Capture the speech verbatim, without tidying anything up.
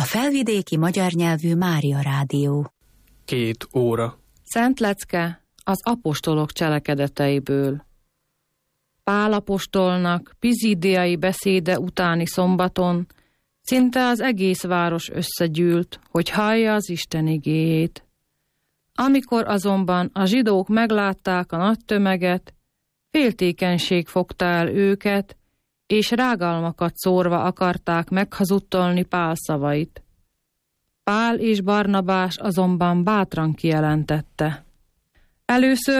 Felvidéki magyar nyelvű Mária Rádió. Két óra. Szent lecke az apostolok cselekedeteiből. Pál apostolnak pizidiai beszéde utáni szombaton szinte az egész város összegyűlt, hogy hallja az Isten igéjét. Amikor azonban a zsidók meglátták a nagy tömeget, féltékenység fogta el őket, és rágalmakat szórva akarták meghazudtolni Pál szavait. Pál és Barnabás azonban bátran kijelentette: Először